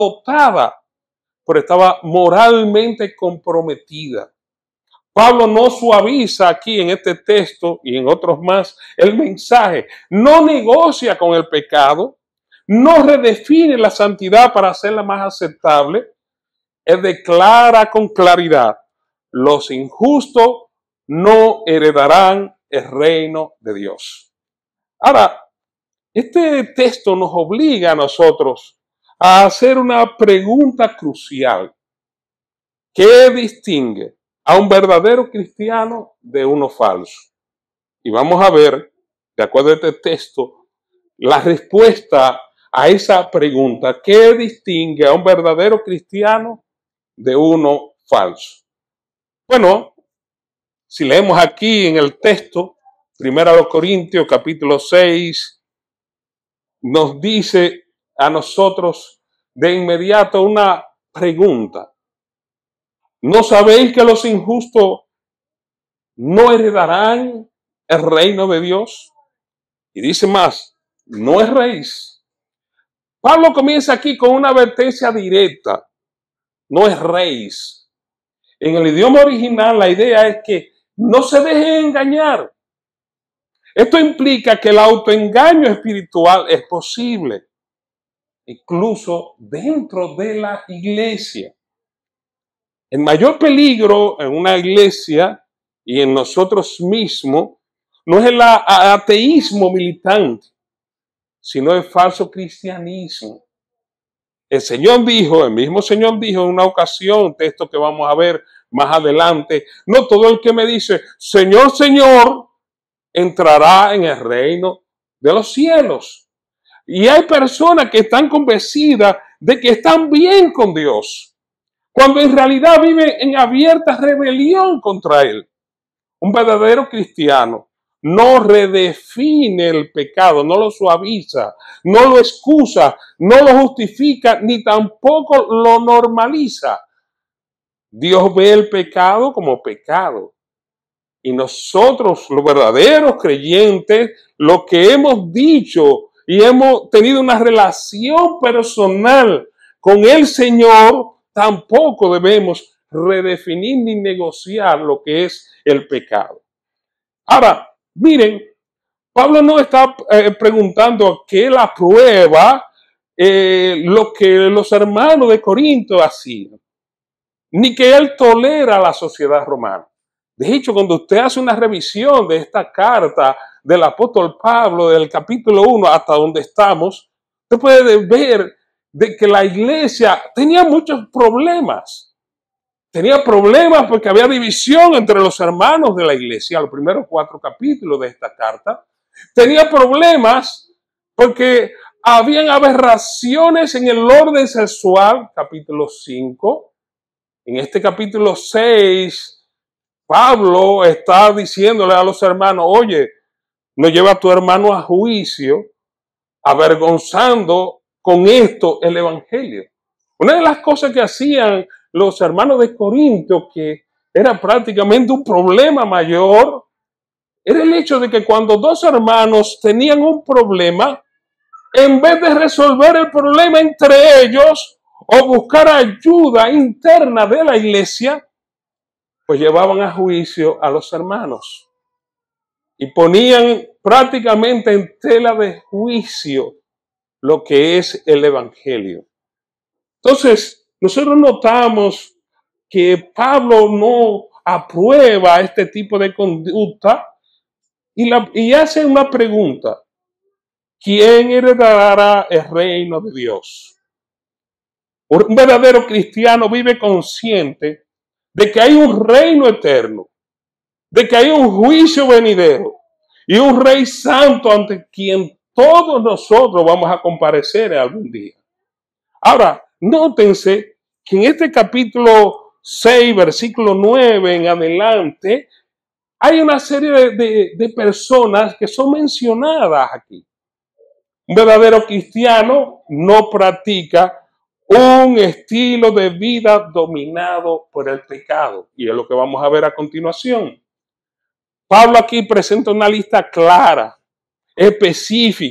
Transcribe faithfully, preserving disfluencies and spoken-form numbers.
dotada, pero estaba moralmente comprometida. Pablo no suaviza aquí en este texto y en otros más el mensaje. No negocia con el pecado, no redefine la santidad para hacerla más aceptable. Él declara con claridad: los injustos no heredarán el reino de Dios. Ahora, este texto nos obliga a nosotros a hacer una pregunta crucial. ¿Qué distingue a un verdadero cristiano de uno falso? Y vamos a ver, de acuerdo a este texto, la respuesta a esa pregunta. ¿Qué distingue a un verdadero cristiano de uno falso? Bueno, si leemos aquí en el texto, Primera a los Corintios, capítulo seis, nos dice a nosotros de inmediato una pregunta. ¿No sabéis que los injustos no heredarán el reino de Dios? Y dice más: no erréis. Pablo comienza aquí con una advertencia directa: no erréis. En el idioma original la idea es que no se dejen engañar. Esto implica que el autoengaño espiritual es posible, incluso dentro de la iglesia. El mayor peligro en una iglesia y en nosotros mismos no es el ateísmo militante, sino el falso cristianismo. El Señor dijo, el mismo Señor dijo en una ocasión, texto que vamos a ver más adelante: no todo el que me dice Señor, Señor, entrará en el reino de los cielos. Y hay personas que están convencidas de que están bien con Dios, cuando en realidad viven en abierta rebelión contra Él. Un verdadero cristiano no redefine el pecado, no lo suaviza, no lo excusa, no lo justifica, ni tampoco lo normaliza. Dios ve el pecado como pecado. Y nosotros, los verdaderos creyentes, lo que hemos dicho y hemos tenido una relación personal con el Señor, tampoco debemos redefinir ni negociar lo que es el pecado. Ahora, miren, Pablo no está eh, preguntando que él aprueba eh, lo que los hermanos de Corinto hacían, ni que él tolera a la sociedad romana. De hecho, cuando usted hace una revisión de esta carta del apóstol Pablo, del capítulo uno hasta donde estamos, usted puede ver de que la iglesia tenía muchos problemas. Tenía problemas porque había división entre los hermanos de la iglesia, los primeros cuatro capítulos de esta carta. Tenía problemas porque habían aberraciones en el orden sexual, capítulo cinco. En este capítulo seis, Pablo está diciéndole a los hermanos: oye, no lleva a tu hermano a juicio, avergonzando con esto el evangelio. Una de las cosas que hacían los hermanos de Corinto, que era prácticamente un problema mayor, era el hecho de que cuando dos hermanos tenían un problema, en vez de resolver el problema entre ellos o buscar ayuda interna de la iglesia, pues llevaban a juicio a los hermanos y ponían prácticamente en tela de juicio lo que es el evangelio. Entonces, nosotros notamos que Pablo no aprueba este tipo de conducta y, la, y hace una pregunta: ¿quién heredará el reino de Dios? Un verdadero cristiano vive consciente de que hay un reino eterno, de que hay un juicio venidero y un rey santo ante quien todos nosotros vamos a comparecer algún día. Ahora, nótense que en este capítulo seis, versículo nueve en adelante, hay una serie de, de, de personas que son mencionadas aquí. Un verdadero cristiano no practica un estilo de vida dominado por el pecado, y es lo que vamos a ver a continuación. Pablo aquí presenta una lista clara, específica,